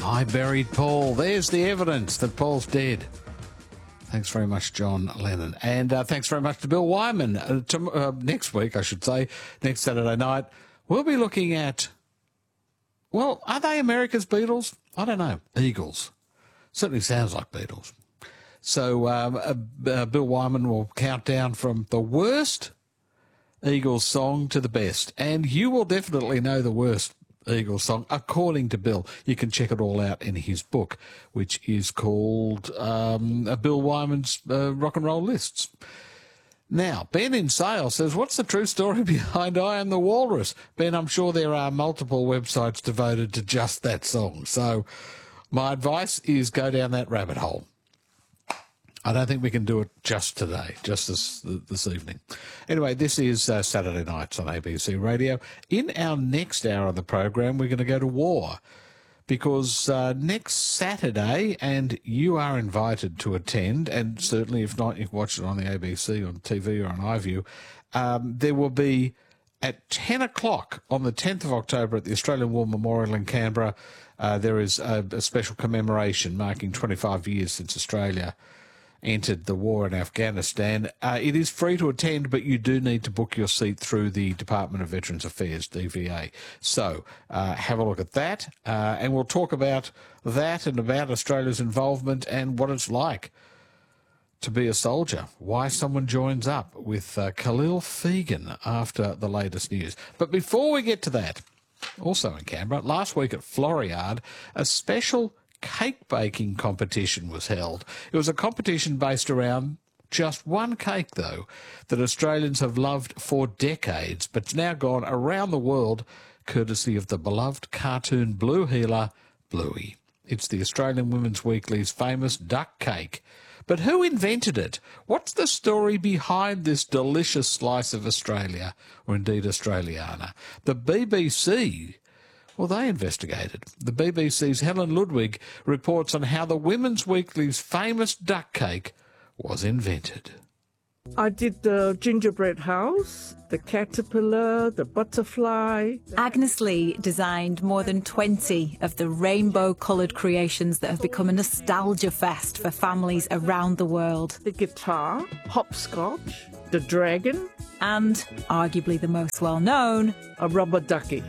I buried Paul. There's the evidence that Paul's dead. Thanks very much, John Lennon. And thanks very much to Bill Wyman. Next week, I should say, next Saturday night, we'll be looking at, well, are they America's Beatles? I don't know. Eagles. Certainly sounds like Beatles. So Bill Wyman will count down from the worst Eagles song to the best. And you will definitely know the worst Eagles song, according to Bill. You can check it all out in his book, which is called Bill Wyman's Rock and Roll Lists. Now, Ben in Sale says, what's the true story behind I Am the Walrus? Ben, I'm sure there are multiple websites devoted to just that song. So my advice is go down that rabbit hole. I don't think we can do it just today, just this evening. Anyway, this is Saturday Nights on ABC Radio. In our next hour of the program, we're going to go to war because next Saturday, and you are invited to attend, and certainly if not, you can watch it on the ABC, on TV or on iView, there will be at 10 o'clock on the 10th of October at the Australian War Memorial in Canberra, there is a special commemoration marking 25 years since Australia entered the war in Afghanistan. It is free to attend, but you do need to book your seat through the Department of Veterans Affairs, DVA. So have a look at that, and we'll talk about that and about Australia's involvement and what it's like to be a soldier, why someone joins up with Khalil Fegan after the latest news. But before we get to that, also in Canberra, last week at Floriade, a special cake baking competition was held. It was a competition based around just one cake, though, that Australians have loved for decades, but's now gone around the world courtesy of the beloved cartoon blue healer, Bluey. It's the Australian Women's Weekly's famous duck cake. But who invented it? What's the story behind this delicious slice of Australia, or indeed Australiana? The BBC, well, they investigated. The BBC's Helen Ludwig reports on how the Women's Weekly's famous duck cake was invented. I did the gingerbread house, the caterpillar, the butterfly. Agnes Lee designed more than 20 of the rainbow-coloured creations that have become a nostalgia fest for families around the world. The guitar, hopscotch, the dragon. And, arguably the most well-known, a rubber ducky.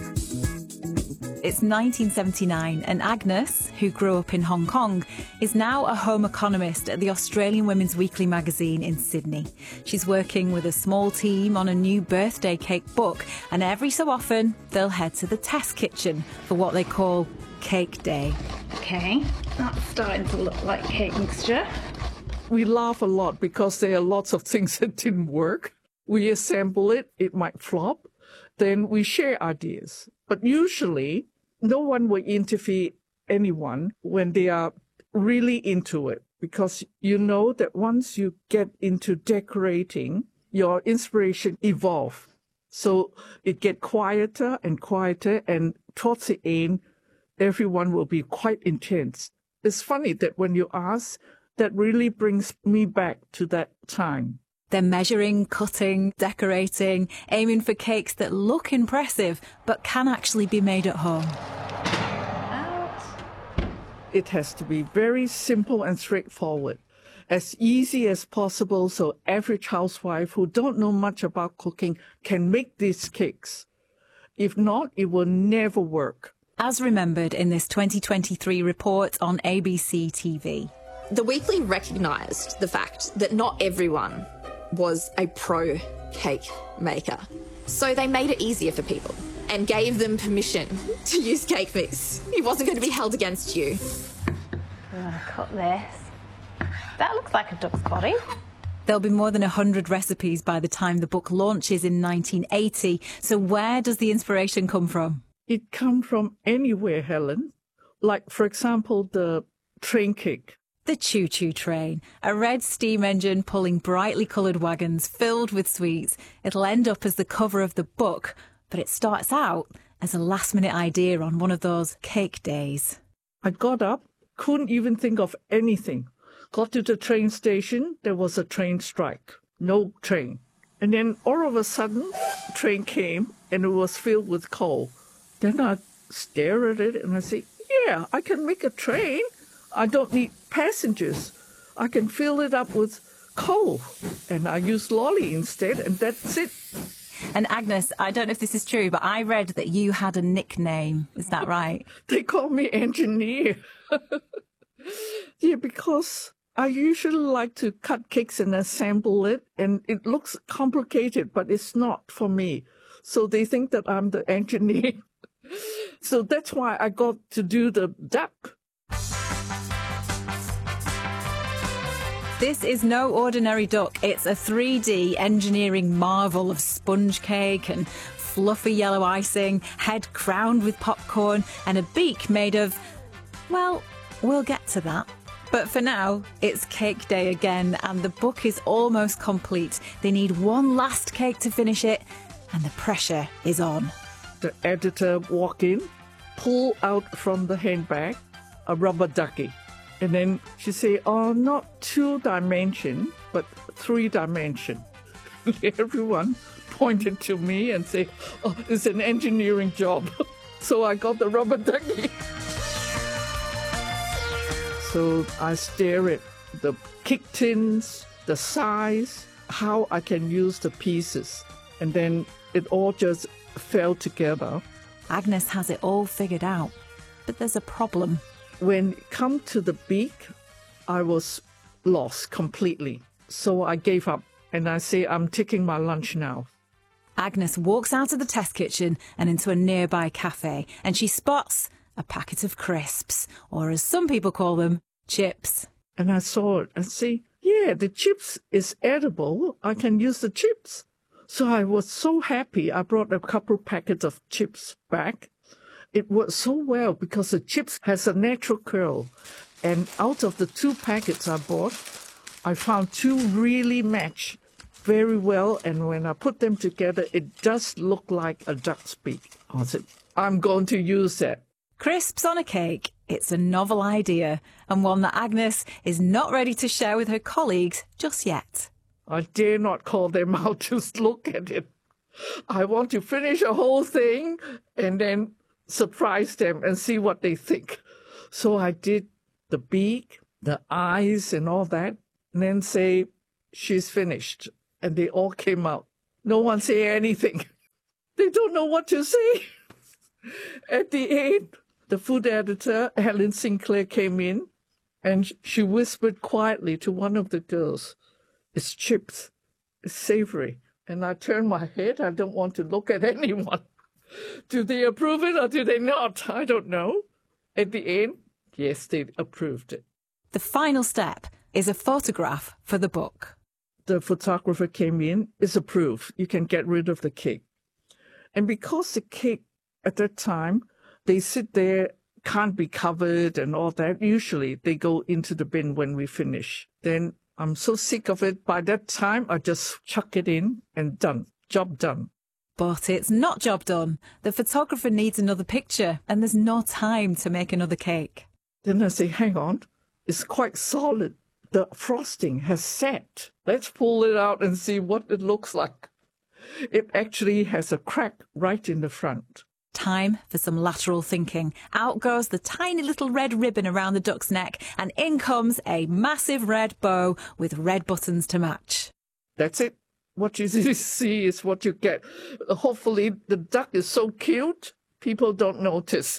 It's 1979 and Agnes, who grew up in Hong Kong, is now a home economist at the Australian Women's Weekly magazine in Sydney. She's working with a small team on a new birthday cake book, and every so often they'll head to the test kitchen for what they call Cake Day. Okay, that's starting to look like cake mixture. We laugh a lot because there are lots of things that didn't work. We assemble it, it might flop. Then we share ideas. But usually, no one will interview anyone when they are really into it, because you know that once you get into decorating, your inspiration evolves. So it gets quieter, and towards the end, everyone will be quite intense. It's funny that when you ask, that really brings me back to that time. They're measuring, cutting, decorating, aiming for cakes that look impressive but can actually be made at home. It has to be very simple and straightforward, as easy as possible, so average housewife who don't know much about cooking can make these cakes. If not, it will never work. As remembered in this 2023 report on ABC TV. The Weekly recognised the fact that not everyone was a pro cake maker. So they made it easier for people and gave them permission to use cake mix. It wasn't going to be held against you. I'm going to cut this. That looks like a duck's body. There'll be more than 100 recipes by the time the book launches in 1980. So where does the inspiration come from? It comes from anywhere, Helen. Like, for example, the train cake. The choo-choo train, a red steam engine pulling brightly coloured wagons filled with sweets. It'll end up as the cover of the book, but it starts out as a last-minute idea on one of those cake days. I got up, couldn't even think of anything. Got to the train station, there was a train strike. No train. And then all of a sudden, a train came and it was filled with coal. Then I stared at it and I said, yeah, I can make a train. I don't need passengers. I can fill it up with coal. And I use lolly instead, and that's it. And Agnes, I don't know if this is true, but I read that you had a nickname. Is that right? They call me engineer. Yeah, because I usually like to cut cakes and assemble it, and it looks complicated, but it's not for me. So they think that I'm the engineer. So that's why I got to do the duck. This is no ordinary duck. It's a 3D engineering marvel of sponge cake and fluffy yellow icing, head crowned with popcorn, and a beak made of, well, we'll get to that. But for now, it's cake day again, and the book is almost complete. They need one last cake to finish it, and the pressure is on. The editor walk in, pull out from the handbag a rubber ducky. And then she say, oh, not 2-dimension, but 3-dimension. Everyone pointed to me and say, oh, it's an engineering job. So I got the rubber ducky. So I stare at the cake tins, the size, how I can use the pieces. And then it all just fell together. Agnes has it all figured out, but there's a problem. When it come to the beak, I was lost completely. So I gave up and I say, I'm taking my lunch now. Agnes walks out of the test kitchen and into a nearby cafe, and she spots a packet of crisps, or as some people call them, chips. And I saw it and say, yeah, the chips is edible. I can use the chips. So I was so happy. I brought a couple packets of chips back. It worked so well because the chips has a natural curl. And out of the 2 packets I bought, I found 2 really match very well. And when I put them together, it does look like a duck's beak. I said, I'm going to use that. Crisps on a cake. It's a novel idea, and one that Agnes is not ready to share with her colleagues just yet. I dare not call them out to look at it. I want to finish a whole thing and then surprise them and see what they think. So I did the beak, the eyes and all that, and then say, she's finished. And they all came out. No one say anything. They don't know what to say. At the end, the food editor, Helen Sinclair, came in and she whispered quietly to one of the girls, it's chips, it's savory. And I turned my head. I don't want to look at anyone. Do they approve it or do they not? I don't know. At the end, yes, they approved it. The final step is a photograph for the book. The photographer came in, it's approved. You can get rid of the cake. And because the cake at that time, they sit there, can't be covered and all that, usually they go into the bin when we finish. Then I'm so sick of it. By that time, I just chuck it in and done. Job done. But it's not job done. The photographer needs another picture, and there's no time to make another cake. Then I say, hang on, it's quite solid. The frosting has set. Let's pull it out and see what it looks like. It actually has a crack right in the front. Time for some lateral thinking. Out goes the tiny little red ribbon around the duck's neck, and in comes a massive red bow with red buttons to match. That's it. What you see is what you get. Hopefully the duck is so cute, people don't notice.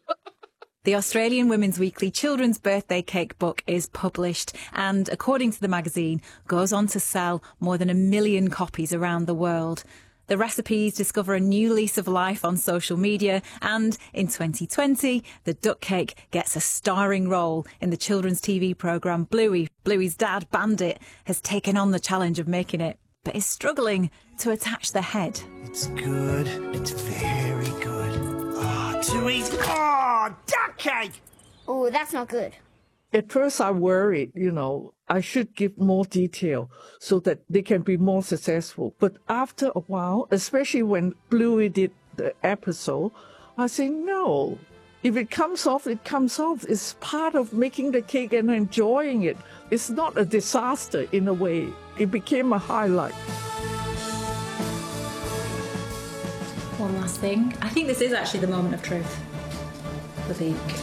The Australian Women's Weekly children's birthday cake book is published and, according to the magazine, goes on to sell more than 1 million copies around the world. The recipes discover a new lease of life on social media, and in 2020, the duck cake gets a starring role in the children's TV programme Bluey. Bluey's dad, Bandit, has taken on the challenge of making it, but is struggling to attach the head. It's good. It's very good. Oh, too easy. Oh, duck cake! Oh, that's not good. At first I worried, I should give more detail so that they can be more successful. But after a while, especially when Bluey did the episode, I say, no, if it comes off, it comes off. It's part of making the cake and enjoying it. It's not a disaster in a way. It became a highlight. One last thing. I think this is actually the moment of truth. for the week.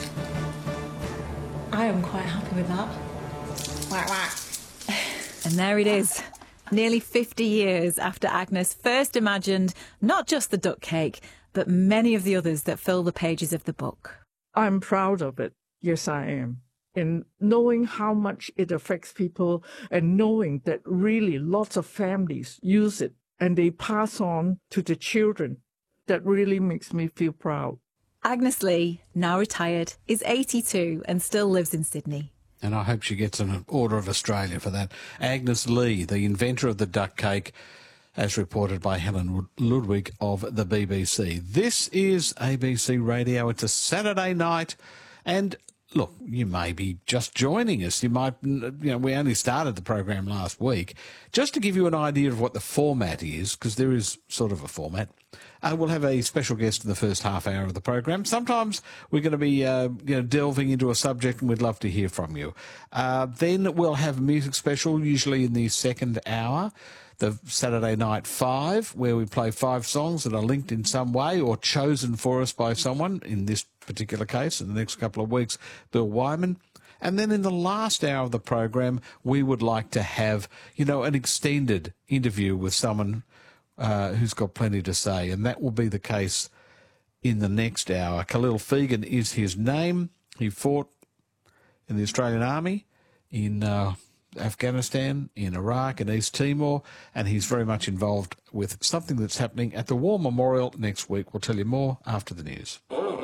I am quite happy with that. Whack, whack. And there it is. Nearly 50 years after Agnes first imagined not just the duck cake, but many of the others that fill the pages of the book. I'm proud of it. Yes, I am. In knowing how much it affects people and knowing that really lots of families use it and they pass on to the children, that really makes me feel proud. Agnes Lee, now retired, is 82 and still lives in Sydney. And I hope she gets an Order of Australia for that. Agnes Lee, the inventor of the duck cake, as reported by Helen Ludwig of the BBC. This is ABC Radio. It's a Saturday night, and look, you may be just joining us. You might, we only started the program last week. Just to give you an idea of what the format is, because there is sort of a format, we'll have a special guest in the first half hour of the program. Sometimes we're going to be delving into a subject, and we'd love to hear from you. Then we'll have a music special, usually in the second hour, the Saturday Night 5, where we play 5 songs that are linked in some way or chosen for us by someone, in this particular case, in the next couple of weeks, Bill Wyman. And then in the last hour of the program, we would like to have, an extended interview with someone who's got plenty to say, and that will be the case in the next hour. Khalil Fegan is his name. He fought in the Australian Army in Afghanistan, in Iraq and East Timor, and he's very much involved with something that's happening at the War Memorial next week. We'll tell you more after the news.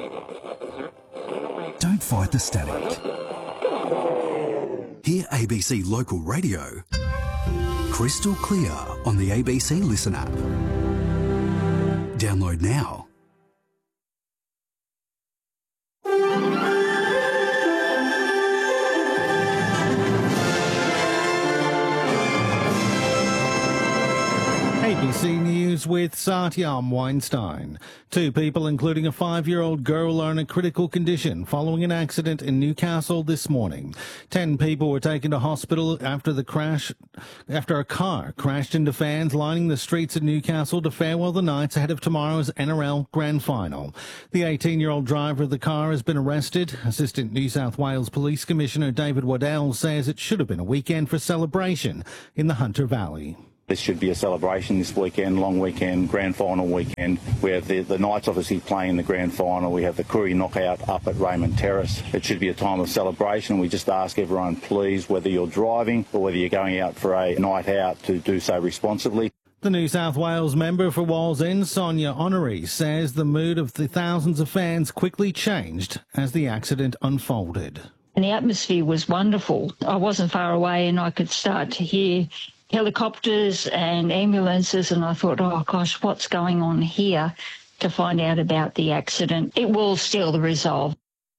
Don't fight the static. Hear ABC Local Radio crystal clear on the ABC Listen app. Download now. ABC News with Satyam Weinstein. 2 people, including a 5-year-old girl, are in a critical condition following an accident in Newcastle this morning. 10 people were taken to hospital after a car crashed into fans lining the streets of Newcastle to farewell the Knights ahead of tomorrow's NRL Grand Final. The 18-year-old driver of the car has been arrested. Assistant New South Wales Police Commissioner David Waddell says it should have been a weekend for celebration in the Hunter Valley. This should be a celebration this weekend, long weekend, grand final weekend. We have the Knights obviously playing the grand final. We have the Koori knockout up at Raymond Terrace. It should be a time of celebration. We just ask everyone, please, whether you're driving or whether you're going out for a night out, to do so responsibly. The New South Wales member for Wallsend, Sonia Honoré, says the mood of the thousands of fans quickly changed as the accident unfolded. And the atmosphere was wonderful. I wasn't far away and I could start to hear helicopters and ambulances, and I thought, oh gosh, what's going on here, to find out about the accident. It will still resolve.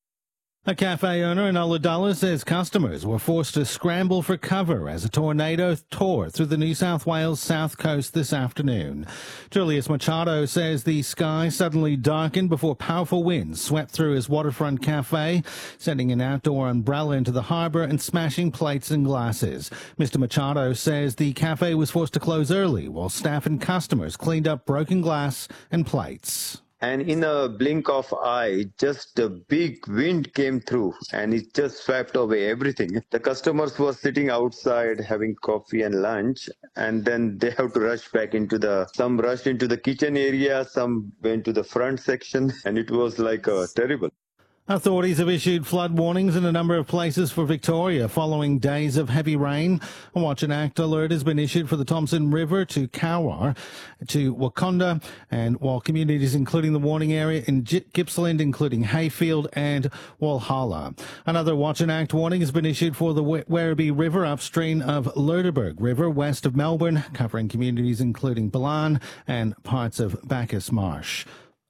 A cafe owner in Ulladulla says customers were forced to scramble for cover as a tornado tore through the New South Wales south coast this afternoon. Julius Machado says the sky suddenly darkened before powerful winds swept through his waterfront cafe, sending an outdoor umbrella into the harbour and smashing plates and glasses. Mr. Machado says the cafe was forced to close early while staff and customers cleaned up broken glass and plates. And in a blink of eye, just a big wind came through and it just swept away everything. The customers were sitting outside having coffee and lunch, and then they have to rush back some rushed into the kitchen area, some went to the front section, and it was like terrible. Authorities have issued flood warnings in a number of places for Victoria following days of heavy rain. A Watch and Act alert has been issued for the Thompson River to Cowar to Wakanda, and while communities including the warning area in Gippsland, including Hayfield and Walhalla. Another Watch and Act warning has been issued for the Werribee River upstream of Lerderberg River west of Melbourne, covering communities including Balan and parts of Bacchus Marsh.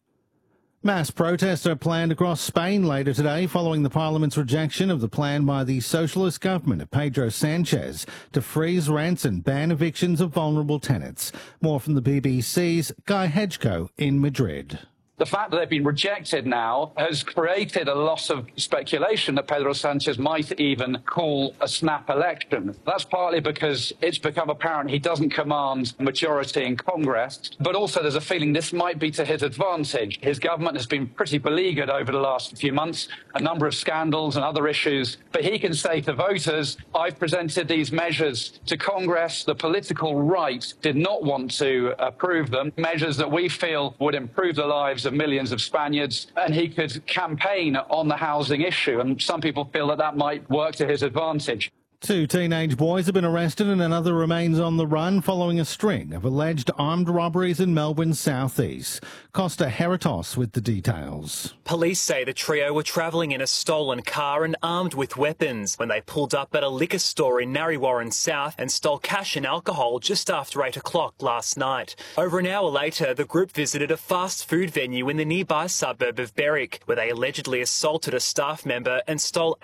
Mass protests are planned across Spain later today following the Parliament's rejection of the plan by the socialist government of Pedro Sanchez to freeze rents and ban evictions of vulnerable tenants. More from the BBC's Guy Hedgecoe in Madrid. The fact that they've been rejected now has created a lot of speculation that Pedro Sanchez might even call a snap election. That's partly because it's become apparent he doesn't command a majority in Congress, but also there's a feeling this might be to his advantage. His government has been pretty beleaguered over the last few months, a number of scandals and other issues, but he can say to voters, I've presented these measures to Congress. The political right did not want to approve them, measures that we feel would improve the lives of millions of Spaniards, and he could campaign on the housing issue, and some people feel that that might work to his advantage. 2 teenage boys have been arrested and another remains on the run following a string of alleged armed robberies in Melbourne's southeast. Costa Heritos with the details. Police say the trio were travelling in a stolen car and armed with weapons when they pulled up at a liquor store in Narrewarren South and stole cash and alcohol just after 8 o'clock last night. Over an hour later, the group visited a fast food venue in the nearby suburb of Berwick, where they allegedly assaulted a staff member and stole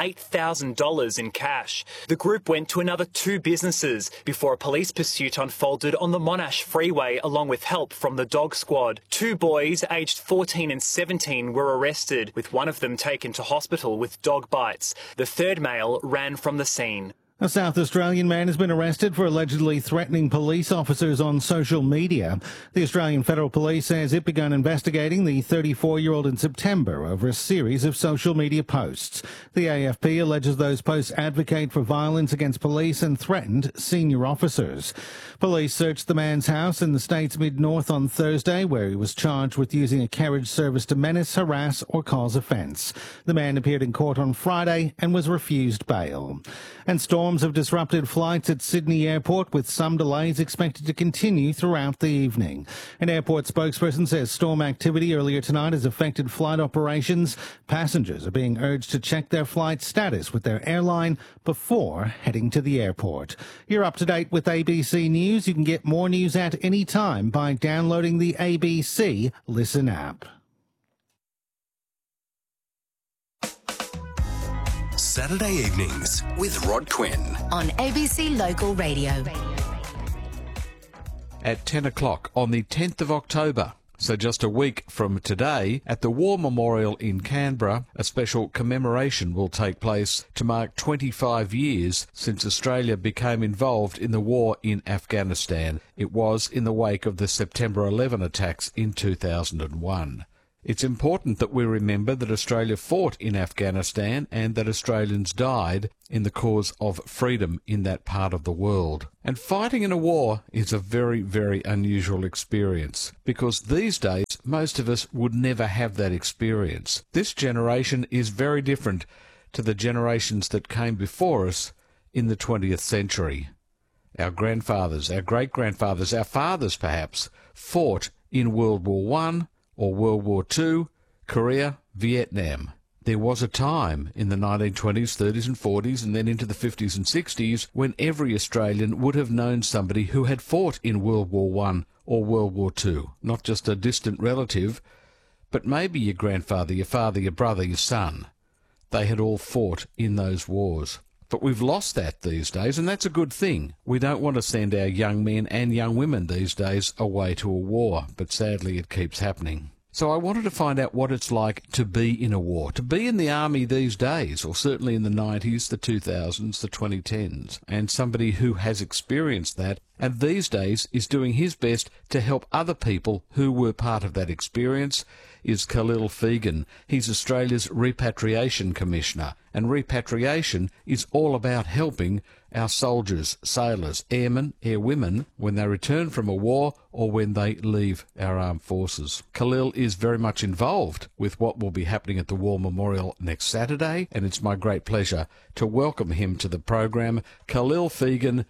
$8,000 in cash. The group went to another 2 businesses before a police pursuit unfolded on the Monash Freeway along with help from the dog squad. 2 boys aged 14 and 17 were arrested, with one of them taken to hospital with dog bites. The third male ran from the scene. A South Australian man has been arrested for allegedly threatening police officers on social media. The Australian Federal Police says it began investigating the 34-year-old in September over a series of social media posts. The AFP alleges those posts advocate for violence against police and threatened senior officers. Police searched the man's house in the state's mid-north on Thursday, where he was charged with using a carriage service to menace, harass or cause offence. The man appeared in court on Friday and was refused bail. And storms have disrupted flights at Sydney Airport, with some delays expected to continue throughout the evening. An airport spokesperson says storm activity earlier tonight has affected flight operations. Passengers are being urged to check their flight status with their airline before heading to the airport. You're up to date with ABC News. You can get more news at any time by downloading the ABC Listen app. Saturday evenings with Rod Quinn on ABC Local Radio. At 10 o'clock on the 10th of October, so just a week from today, at the War Memorial in Canberra, a special commemoration will take place to mark 25 years since Australia became involved in the war in Afghanistan. It was in the wake of the September 11 attacks in 2001. It's important that we remember that Australia fought in Afghanistan and that Australians died in the cause of freedom in that part of the world. And fighting in a war is a very, very unusual experience, because these days most of us would never have that experience. This generation is very different to the generations that came before us in the 20th century. Our grandfathers, our great-grandfathers, our fathers perhaps, fought in World War I, or World War II, Korea, Vietnam. There was a time in the 1920s, 30s and 40s, and then into the 50s and 60s, when every Australian would have known somebody who had fought in World War I or World War II. Not just a distant relative, but maybe your grandfather, your father, your brother, your son. They had all fought in those wars. But we've lost that these days, and that's a good thing. We don't want to send our young men and young women these days away to a war, but sadly it keeps happening. So I wanted to find out what it's like to be in a war, to be in the army these days, or certainly in the 90s, the 2000s, the 2010s, and somebody who has experienced that, and these days is doing his best to help other people who were part of that experience, is Khalil Fegan. He's Australia's Repatriation Commissioner, and repatriation is all about helping our soldiers, sailors, airmen, airwomen when they return from a war or when they leave our armed forces. Khalil is very much involved with what will be happening at the War Memorial next Saturday, and it's my great pleasure to welcome him to the program. Khalil Fegan,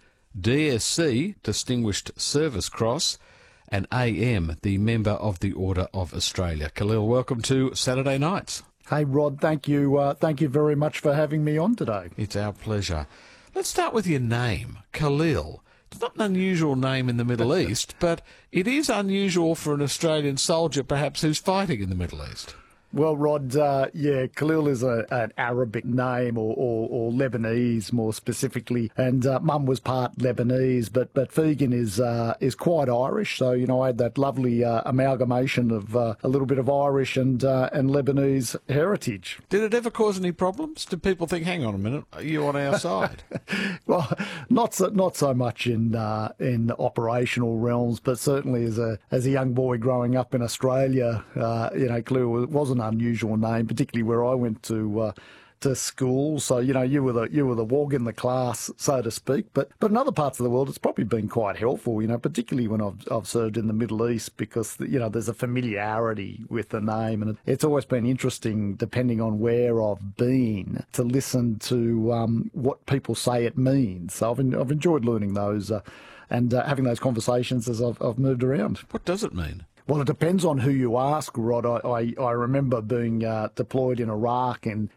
DSC, Distinguished Service Cross, and AM, the Member of the Order of Australia. Khalil, welcome to Saturday Nights. Hey, Rod, thank you very much for having me on today. It's our pleasure. Let's start with your name, Khalil. It's not an unusual name in the Middle East, but it is unusual for an Australian soldier, perhaps, who's fighting in the Middle East. Well, Rod, Khalil is an Arabic name or Lebanese more specifically, and Mum was part Lebanese, but Fegan is quite Irish. So I had that lovely amalgamation of a little bit of Irish and Lebanese heritage. Did it ever cause any problems? Did people think, "Hang on a minute, are you on our side"? Well, not so much in operational realms, but certainly as a young boy growing up in Australia, Khalil was an unusual name, particularly where I went to school. So you were the wog in the class, so to speak. But in other parts of the world, it's probably been quite helpful. Particularly when I've served in the Middle East, because there's a familiarity with the name, and it's always been interesting, depending on where I've been, to listen to what people say it means. So I've enjoyed learning those and having those conversations as I've moved around. What does it mean? Well, it depends on who you ask, Rod. I remember being deployed in Iraq in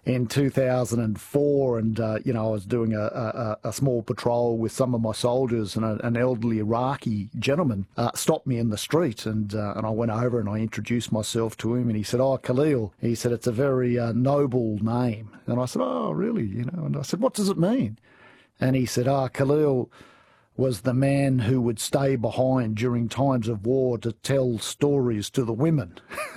2004, and I was doing a small patrol with some of my soldiers, and an elderly Iraqi gentleman stopped me in the street, and I went over and I introduced myself to him, and he said, "Oh, Khalil," he said, "it's a very noble name." And I said, "Oh, really?" And I said, "What does it mean?" And he said, Khalil was the man who would stay behind during times of war to tell stories to the women.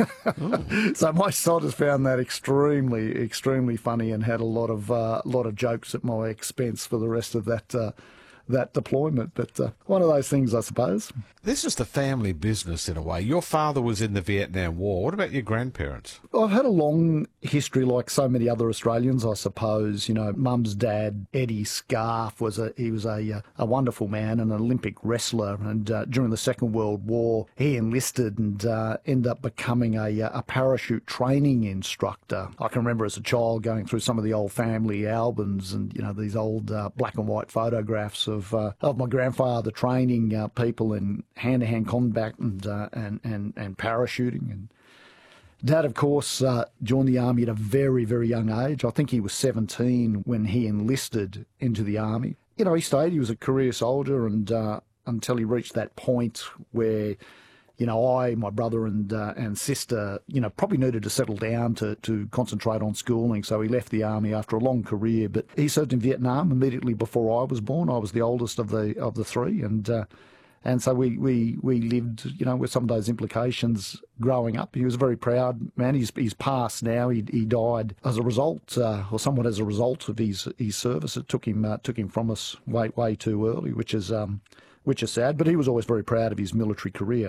So my soldiers found that extremely, extremely funny, and had a lot of jokes at my expense for the rest of that deployment. But one of those things, I suppose. This is the family business in a way. Your father was in the Vietnam War. What about your grandparents? I've had a long history, like so many other Australians, I suppose. Mum's dad, Eddie Scarf, was a wonderful man, an Olympic wrestler, and during the Second World War, he enlisted and ended up becoming a parachute training instructor. I can remember as a child going through some of the old family albums and these old black and white photographs of my grandfather training people in hand-to-hand combat and parachuting. And Dad, of course, joined the Army at a very, very young age. I think he was 17 when he enlisted into the Army. He stayed. He was a career soldier, and until he reached that point where, I, my brother and sister, probably needed to settle down to concentrate on schooling. So he left the Army after a long career. But he served in Vietnam immediately before I was born. I was the oldest of the three, and so we lived, with some of those implications growing up. He was a very proud man. He's passed now. He died as a result, or somewhat as a result of his service. It took him from us way too early, which is sad. But he was always very proud of his military career.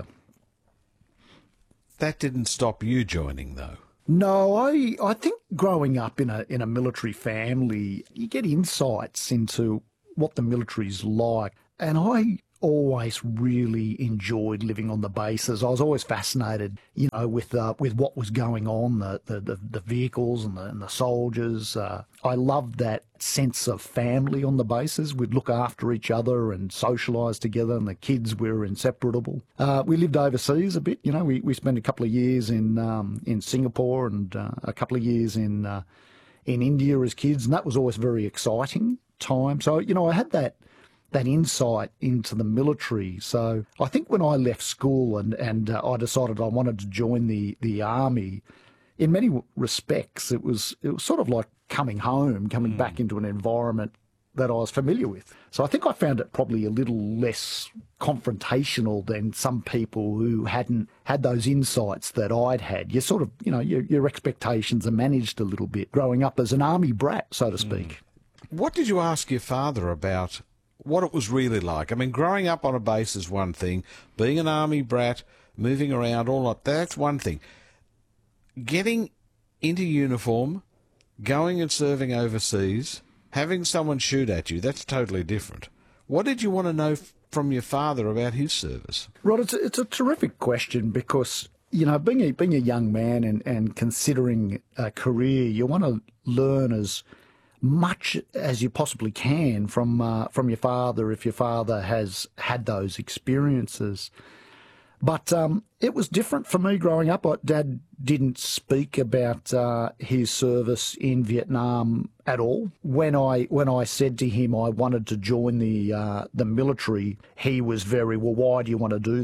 That didn't stop you joining, though. No, I think growing up in a military family, you get insights into what the military's like, and I always really enjoyed living on the bases. I was always fascinated, with what was going on, the vehicles and the soldiers. I loved that sense of family on the bases. We'd look after each other and socialise together, and the kids were inseparable. We lived overseas a bit. We spent a couple of years in Singapore and a couple of years in India as kids, and that was always very exciting time. So I had that insight into the military. So I think when I left school and I decided I wanted to join the Army, in many respects it was sort of like coming home, coming back into an environment that I was familiar with. So I think I found it probably a little less confrontational than some people who hadn't had those insights that I'd had. You sort of, your expectations are managed a little bit growing up as an Army brat, so to speak. What did you ask your father about what it was really like? I mean, growing up on a base is one thing. Being an Army brat, moving around, all that's one thing. Getting into uniform, going and serving overseas, having someone shoot at you, that's totally different. What did you want to know from your father about his service? Rod, it's a terrific question because, being a young man and considering a career, you want to learn as much as you possibly can from your father if your father has had those experiences. But it was different for me growing up. Dad didn't speak about his service in Vietnam at all. When I said to him I wanted to join the military, he was very, well, why do you want to do that?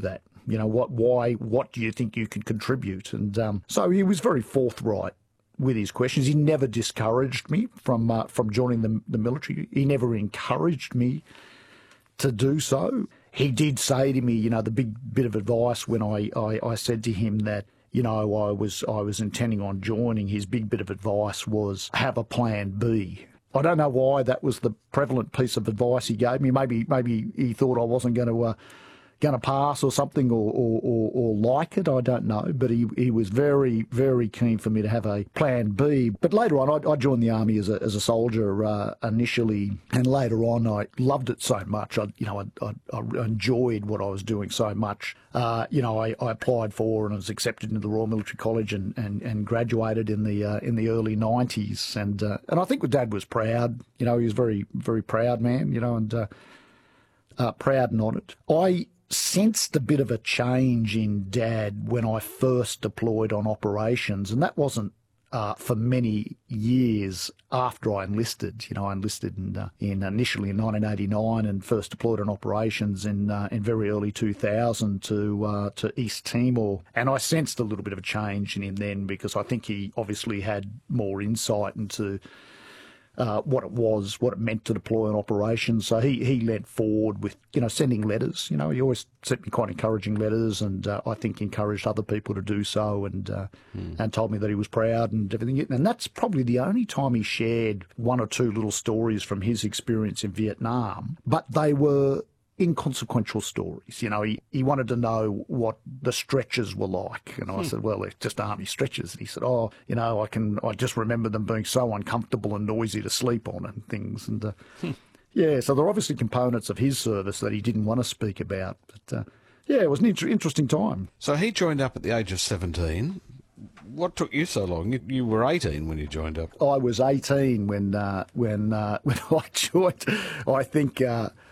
You know, what do you think you can contribute? And so he was very forthright with his questions. He never discouraged me from joining the military. He never encouraged me to do so. He did say to me, you know, the big bit of advice when I said to him that, you know, I was intending on joining, his big bit of advice was have a plan B. I don't know why that was the prevalent piece of advice he gave me. Maybe he thought I wasn't going to pass or something or like it. I don't know. But he was very, very keen for me to have a plan B. But later on, I joined the army as a soldier initially, and later on I loved it so much. I enjoyed what I was doing so much. I applied for and was accepted into the Royal Military College and graduated in the early 90s. And I think Dad was proud. You know, he was very, very proud man. You know, and proud and honoured. I sensed a bit of a change in Dad when I first deployed on operations, and that wasn't for many years after I enlisted. You know, I enlisted initially in 1989 and first deployed on operations in very early 2000 to East Timor, and I sensed a little bit of a change in him then, because I think he obviously had more insight into what it meant to deploy on operations. So he led forward with, you know, sending letters. You know, he always sent me quite encouraging letters, and I think encouraged other people to do so, and told me that he was proud and everything. And that's probably the only time he shared one or two little stories from his experience in Vietnam, but they were inconsequential stories. You know, he wanted to know what the stretchers were like. And I said, well, they're just army stretchers. And he said, oh, you know, I just remember them being so uncomfortable and noisy to sleep on and things. And yeah, so there are obviously components of his service that he didn't want to speak about. But yeah, it was an interesting time. So he joined up at the age of 17. What took you so long? You were 18 when you joined up. I was 18 when I joined. I think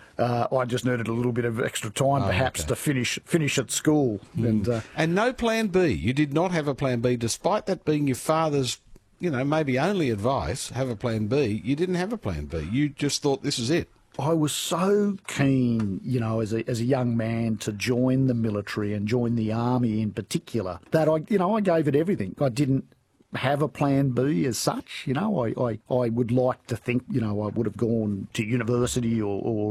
I just needed a little bit of extra time, perhaps, to finish at school. And no plan B. You did not have a plan B, despite that being your father's, you know, maybe only advice, have a plan B. You didn't have a plan B. You just thought this is it. I was so keen, you know, as a young man to join the military and join the army in particular, that I gave it everything. I didn't have a plan B as such. You know, I would like to think, you know, I would have gone to university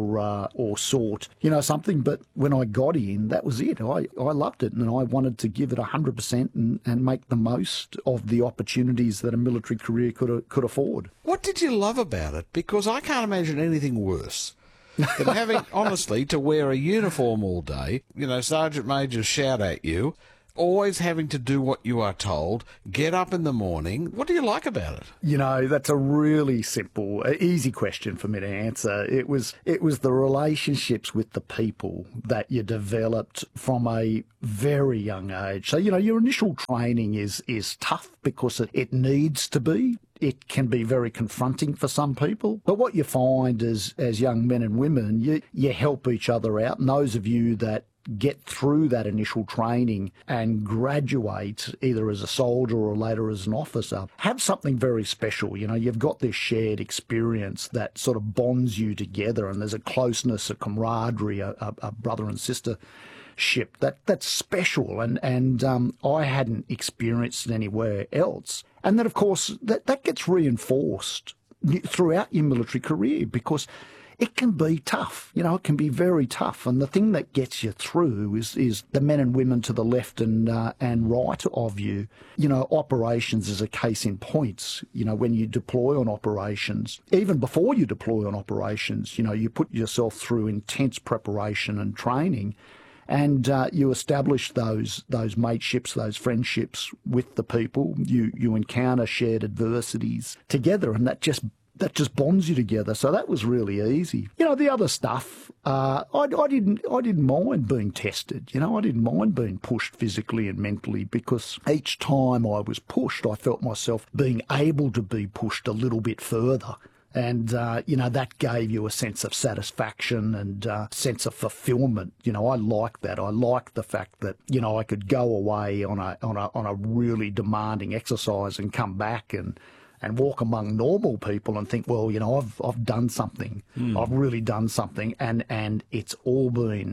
or sought, you know, something. But when I got in, that was it. I loved it, and I wanted to give it 100% and make the most of the opportunities that a military career could afford. What did you love about it? Because I can't imagine anything worse than having, honestly, to wear a uniform all day, you know, sergeant majors shout at you, always having to do what you are told, get up in the morning. What do you like about it? You know, that's a really simple, easy question for me to answer. It was the relationships with the people that you developed from a very young age. So, you know, your initial training is tough because it needs to be. It can be very confronting for some people. But what you find as young men and women, you help each other out. And those of you that get through that initial training and graduate either as a soldier or later as an officer, have something very special. You know, you've got this shared experience that sort of bonds you together, and there's a closeness, a camaraderie, a brother and sister ship that's special, and I hadn't experienced it anywhere else. And then, of course, that gets reinforced throughout your military career, because it can be tough. You know, it can be very tough. And the thing that gets you through is the men and women to the left and right of you. You know, operations is a case in point. You know, when you deploy on operations, even before you deploy on operations, you know, you put yourself through intense preparation and training, and you establish those mateships, those friendships with the people. You encounter shared adversities together, and that just bonds you together. So that was really easy. You know, the other stuff, I didn't mind being tested. You know, I didn't mind being pushed physically and mentally, because each time I was pushed, I felt myself being able to be pushed a little bit further. And, you know, that gave you a sense of satisfaction and sense of fulfillment. You know, I like that. I like the fact that, you know, I could go away on a really demanding exercise and come back and walk among normal people and think, well, you know, I've done something. I've really done something, and it's all been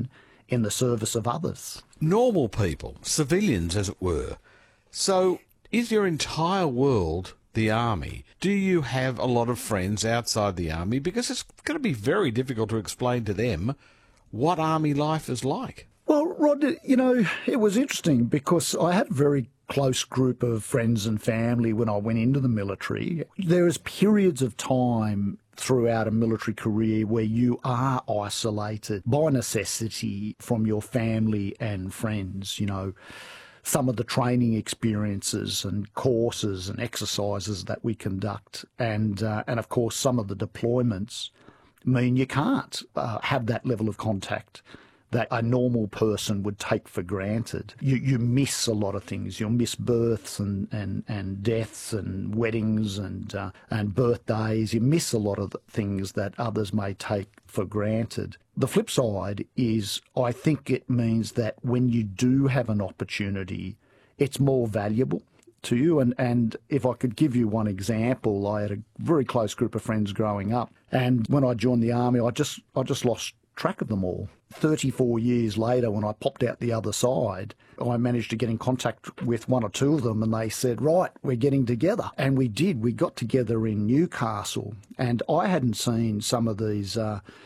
in the service of others. Normal people, civilians as it were. So is your entire world the army? Do you have a lot of friends outside the army? Because it's going to be very difficult to explain to them what army life is like. Well, Rod, it was interesting because I had a very close group of friends and family when I went into the military. There is periods of time throughout a military career where you are isolated by necessity from your family and friends, some of the training experiences and courses and exercises that we conduct, and of course some of the deployments mean you can't have that level of contact that a normal person would take for granted. You miss a lot of things. You'll miss births and deaths and weddings and birthdays. You miss a lot of the things that others may take for granted. The flip side is I think it means that when you do have an opportunity, it's more valuable to you. And if I could give you one example, I had a very close group of friends growing up, and when I joined the army, I just lost track of them all. 34 years later, when I popped out the other side, I managed to get in contact with one or two of them, and they said, right, we're getting together. And we did. We got together in Newcastle, and I hadn't seen some of these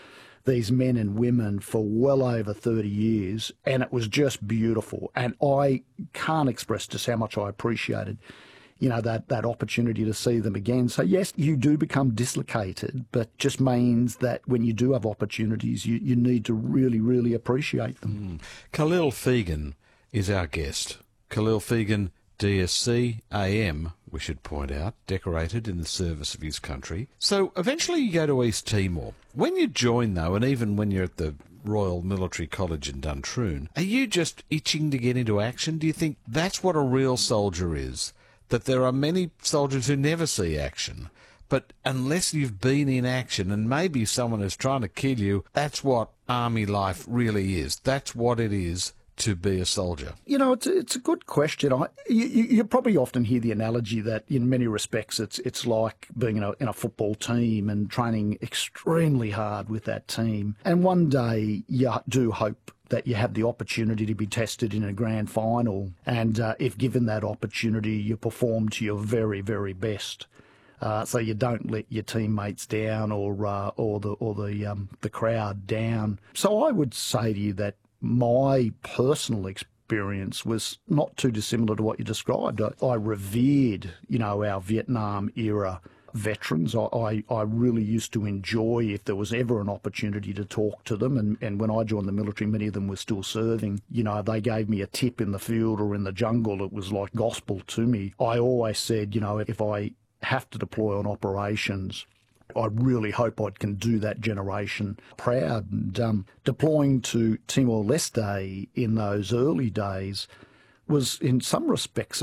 men and women for well over 30 years, and it was just beautiful. And I can't express just how much I appreciated that opportunity to see them again. So yes, you do become dislocated, but just means that when you do have opportunities, you need to really, really appreciate them. Khalil Fegan is our guest. Khalil Fegan, DSC AM, we should point out, decorated in the service of his country. So eventually you go to East Timor. When you join, though, and even when you're at the Royal Military College in Duntroon, are you just itching to get into action? Do you think that's what a real soldier is? That there are many soldiers who never see action, but unless you've been in action and maybe someone is trying to kill you, that's what army life really is. That's what it is to be a soldier. It's a good question. You probably often hear the analogy that in many respects it's like being in a football team and training extremely hard with that team. And one day you do hope that you have the opportunity to be tested in a grand final, and if given that opportunity, you perform to your very, very best. So you don't let your teammates down or the crowd down. So I would say to you that my personal experience was not too dissimilar to what you described. I revered, our Vietnam era veterans. I really used to enjoy if there was ever an opportunity to talk to them, and when I joined the military, many of them were still serving. They gave me a tip in the field or in the jungle. It was like gospel to me. I always said, if I have to deploy on operations, I really hope I can do that generation proud. And deploying to Timor-Leste in those early days was, in some respects,